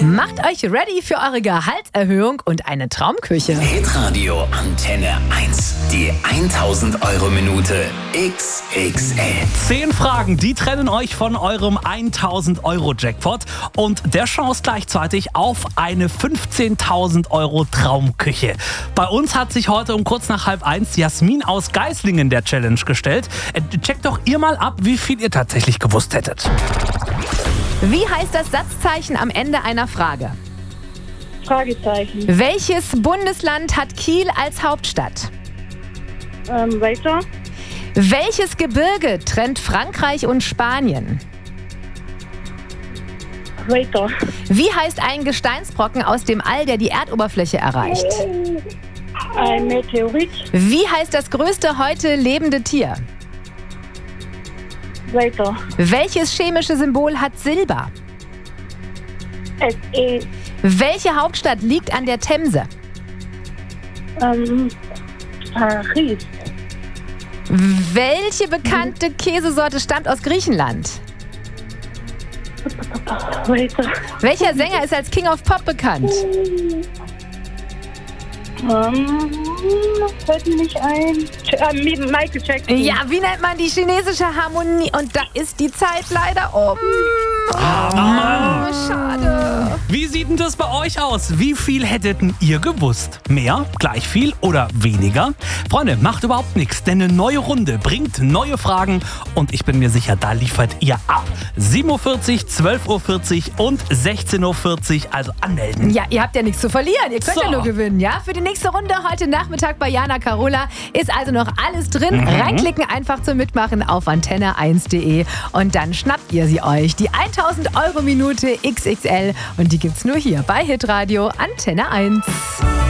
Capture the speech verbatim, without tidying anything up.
Macht euch ready für eure Gehaltserhöhung und eine Traumküche. Hitradio Antenne eins. Die tausend Euro Minute X X L. Zehn Fragen, die trennen euch von eurem tausend Euro Jackpot und der Chance gleichzeitig auf eine fünfzehntausend Euro Traumküche. Bei uns hat sich heute um kurz nach halb eins Jasmin aus Geislingen der Challenge gestellt. Checkt doch ihr mal ab, wie viel ihr tatsächlich gewusst hättet. Wie heißt das Satzzeichen am Ende einer Frage? Fragezeichen. Welches Bundesland hat Kiel als Hauptstadt? Ähm, weiter. Welches Gebirge trennt Frankreich und Spanien? Weiter. Wie heißt ein Gesteinsbrocken aus dem All, der die Erdoberfläche erreicht? Ein Meteorit. Wie heißt das größte heute lebende Tier? Weiter. Welches chemische Symbol hat Silber? S E. Welche Hauptstadt liegt an der Themse? Ähm, Paris. Welche bekannte Käsesorte stammt aus Griechenland? Weiter. Welcher Sänger ist als King of Pop bekannt? Ähm, fällt mir nicht ein. Ähm, Michael Jackson. Ja, wie nennt man die chinesische Harmonie? Und da ist die Zeit leider um. Ah, Mann. Oh, schade. Wie sieht denn das bei euch aus? Wie viel hättet denn ihr gewusst? Mehr, gleich viel oder weniger? Freunde, macht überhaupt nichts, denn eine neue Runde bringt neue Fragen und ich bin mir sicher, da liefert ihr ab. sieben Uhr vierzig, zwölf Uhr vierzig und sechzehn Uhr vierzig, also anmelden. Ja, ihr habt ja nichts zu verlieren. Ihr könnt So. ja nur gewinnen, ja? Für die nächste Runde heute Nachmittag bei Jana Carola ist also noch alles drin. Mhm. Reinklicken einfach zum Mitmachen auf antenne eins punkt de und dann schnappt ihr sie euch. Die tausend Euro Minute X X L und die gibt's nur hier bei Hitradio Antenne eins.